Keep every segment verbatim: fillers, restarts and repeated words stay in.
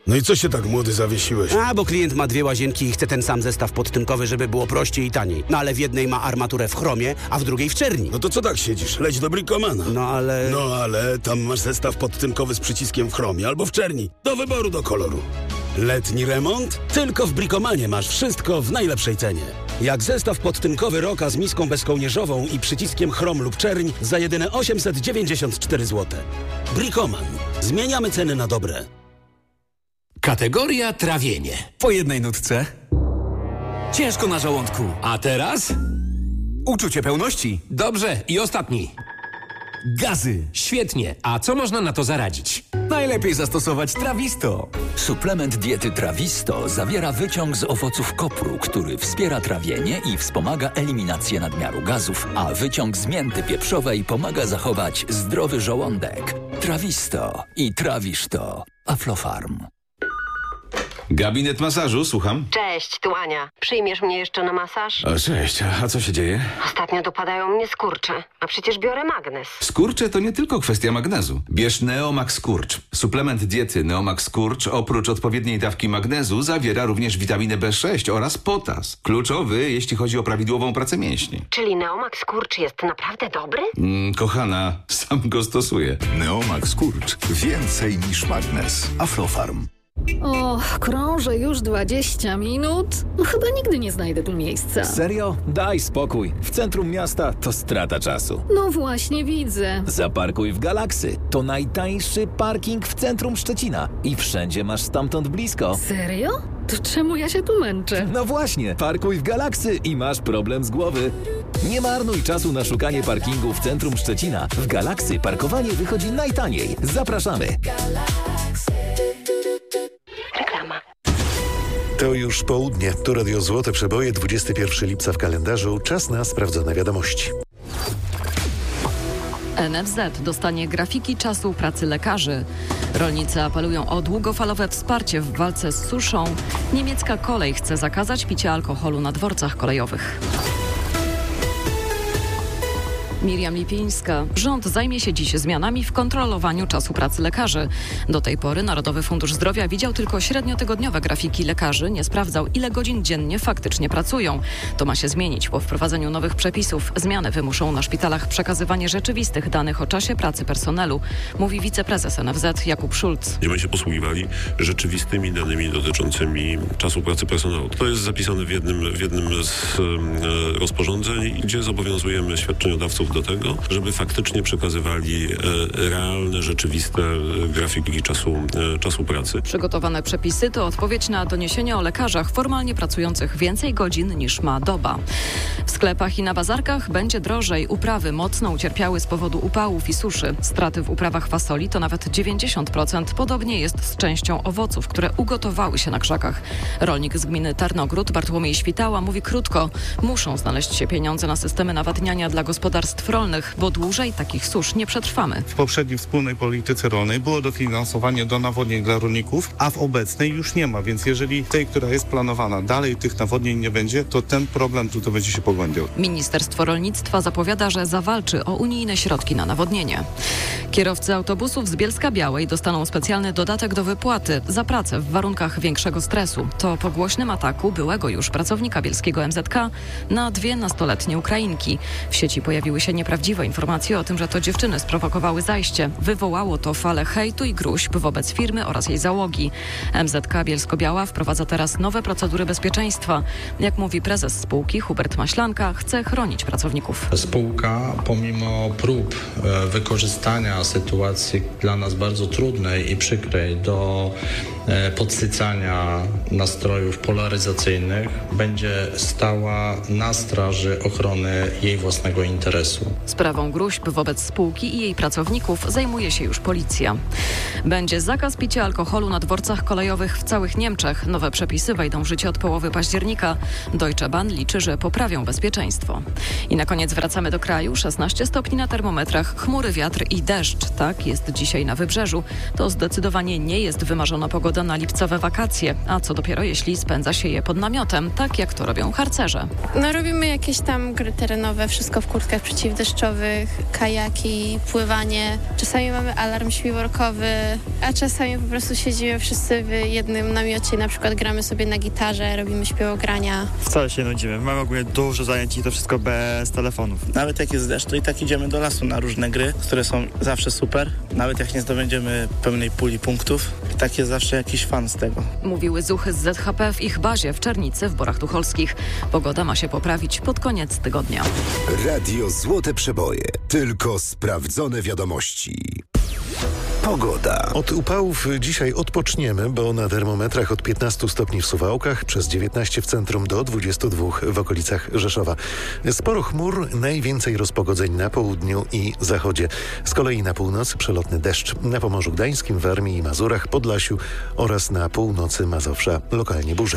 No i co się tak młody zawiesiłeś? A, bo klient ma dwie łazienki i chce ten sam zestaw podtynkowy, żeby było prościej i taniej. No ale w jednej ma armaturę w chromie, a w drugiej w czerni. No to co tak siedzisz? Leć do Bricomana. No ale... No ale tam masz zestaw podtynkowy z przyciskiem w chromie albo w czerni. Do wyboru, do koloru. Letni remont? Tylko w Bricomanie masz wszystko w najlepszej cenie. Jak zestaw podtynkowy Roka z miską bezkołnierzową i przyciskiem chrom lub czerń za jedyne osiemset dziewięćdziesiąt cztery złote. Bricoman. Zmieniamy ceny na dobre. Kategoria trawienie. Po jednej nutce. Ciężko na żołądku. A teraz? Uczucie pełności. Dobrze, i ostatni. Gazy. Świetnie. A co można na to zaradzić? Najlepiej zastosować Trawisto. Suplement diety Trawisto zawiera wyciąg z owoców kopru, który wspiera trawienie i wspomaga eliminację nadmiaru gazów, a wyciąg z mięty pieprzowej pomaga zachować zdrowy żołądek. Trawisto i trawisz to. Aflofarm. Gabinet masażu, słucham. Cześć, tu Ania. Przyjmiesz mnie jeszcze na masaż? O, cześć, a co się dzieje? Ostatnio dopadają mnie skurcze, a przecież biorę magnes. Skurcze to nie tylko kwestia magnezu. Bierz Neomax Skurcz. Suplement diety Neomax Skurcz oprócz odpowiedniej dawki magnezu zawiera również witaminę B sześć oraz potas. Kluczowy, jeśli chodzi o prawidłową pracę mięśni. Czyli Neomax Skurcz jest naprawdę dobry? Mm, kochana, sam go stosuję. Neomax Skurcz. Więcej niż magnes. Aflofarm. O, krążę już dwadzieścia minut. No chyba nigdy nie znajdę tu miejsca. Serio? Daj spokój. W centrum miasta to strata czasu. No właśnie widzę. Zaparkuj w Galaksy. To najtańszy parking w centrum Szczecina. I wszędzie masz stamtąd blisko. Serio? To czemu ja się tu męczę? No właśnie, parkuj w Galaksy i masz problem z głowy. Nie marnuj czasu na szukanie parkingu w centrum Szczecina. W Galaksy parkowanie wychodzi najtaniej. Zapraszamy. Reklama. To już południe. Tu Radio Złote Przeboje, dwudziestego pierwszego lipca w kalendarzu. Czas na sprawdzone wiadomości. N F Z dostanie grafiki czasu pracy lekarzy. Rolnicy apelują o długofalowe wsparcie w walce z suszą. Niemiecka kolej chce zakazać picia alkoholu na dworcach kolejowych. Miriam Lipińska. Rząd zajmie się dziś zmianami w kontrolowaniu czasu pracy lekarzy. Do tej pory Narodowy Fundusz Zdrowia widział tylko średniotygodniowe grafiki lekarzy, nie sprawdzał, ile godzin dziennie faktycznie pracują. To ma się zmienić po wprowadzeniu nowych przepisów. Zmiany wymuszą na szpitalach przekazywanie rzeczywistych danych o czasie pracy personelu, mówi wiceprezes N F Z Jakub Szulc. Będziemy się posługiwali rzeczywistymi danymi dotyczącymi czasu pracy personelu. To jest zapisane w jednym, w jednym z e, rozporządzeń, gdzie zobowiązujemy świadczeniodawców do tego, żeby faktycznie przekazywali e, realne, rzeczywiste grafiki czasu, e, czasu pracy. Przygotowane przepisy to odpowiedź na doniesienia o lekarzach formalnie pracujących więcej godzin niż ma doba. W sklepach i na bazarkach będzie drożej. Uprawy mocno ucierpiały z powodu upałów i suszy. Straty w uprawach fasoli to nawet dziewięćdziesiąt procent. Podobnie jest z częścią owoców, które ugotowały się na krzakach. Rolnik z gminy Tarnogród, Bartłomiej Świtała, mówi krótko. Muszą znaleźć się pieniądze na systemy nawadniania dla gospodarstw rolnych, bo dłużej takich susz nie przetrwamy. W poprzedniej wspólnej polityce rolnej było dofinansowanie do nawodnień dla rolników, a w obecnej już nie ma, więc jeżeli tej, która jest planowana, dalej tych nawodnień nie będzie, to ten problem tutaj będzie się pogłębiał. Ministerstwo Rolnictwa zapowiada, że zawalczy o unijne środki na nawodnienie. Kierowcy autobusów z Bielska-Białej dostaną specjalny dodatek do wypłaty za pracę w warunkach większego stresu. To po głośnym ataku byłego już pracownika bielskiego M Z K na dwie nastoletnie Ukrainki. W sieci pojawiły się nieprawdziwe informacje o tym, że to dziewczyny sprowokowały zajście. Wywołało to falę hejtu i gróźb wobec firmy oraz jej załogi. M Z K Bielsko-Biała wprowadza teraz nowe procedury bezpieczeństwa. Jak mówi prezes spółki Hubert Maślanka, chce chronić pracowników. Spółka pomimo prób e, wykorzystania sytuacji dla nas bardzo trudnej i przykrej do e, podsycania nastrojów polaryzacyjnych będzie stała na straży ochrony jej własnego interesu. Sprawą gróźb wobec spółki i jej pracowników zajmuje się już policja. Będzie zakaz picia alkoholu na dworcach kolejowych w całych Niemczech. Nowe przepisy wejdą w życie od połowy października. Deutsche Bahn liczy, że poprawią bezpieczeństwo. I na koniec wracamy do kraju. szesnaście stopni na termometrach, chmury, wiatr i deszcz. Tak jest dzisiaj na Wybrzeżu. To zdecydowanie nie jest wymarzona pogoda na lipcowe wakacje. A co dopiero jeśli spędza się je pod namiotem, tak jak to robią harcerze. No robimy jakieś tam gry terenowe, wszystko w kurtkach przeciwdeszczowych, kajaki, pływanie. Czasami mamy alarm śpiworkowy, a czasami po prostu siedzimy wszyscy w jednym namiocie, na przykład gramy sobie na gitarze, robimy śpiewogrania. Wcale się nudzimy. Mamy ogólnie dużo zajęć i to wszystko bez telefonów. Nawet jak jest deszcz, to i tak idziemy do lasu na różne gry, które są zawsze super. Nawet jak nie zdobędziemy pełnej puli punktów, i tak jest zawsze jakiś fan z tego. Mówiły zuchy z Z H P w ich bazie w Czernicy w Borach Tucholskich. Pogoda ma się poprawić pod koniec tygodnia. Radio Złote Przeboje. Tylko sprawdzone wiadomości. Pogoda. Od upałów dzisiaj odpoczniemy, bo na termometrach od piętnastu stopni w Suwałkach, przez dziewiętnaście w centrum do dwudziestu dwóch w okolicach Rzeszowa. Sporo chmur, najwięcej rozpogodzeń na południu i zachodzie. Z kolei na północy przelotny deszcz. Na Pomorzu Gdańskim, Warmii i Mazurach, Podlasiu oraz na północy Mazowsza lokalnie burze.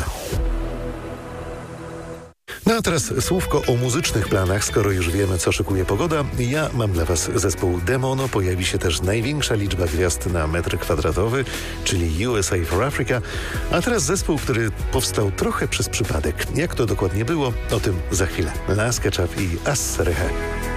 No a teraz słówko o muzycznych planach, skoro już wiemy, co szykuje pogoda. Ja mam dla Was zespół Demono. Pojawi się też największa liczba gwiazd na metr kwadratowy, czyli U S A for Africa. A teraz zespół, który powstał trochę przez przypadek. Jak to dokładnie było, o tym za chwilę. Las Ketchup i As Rehe.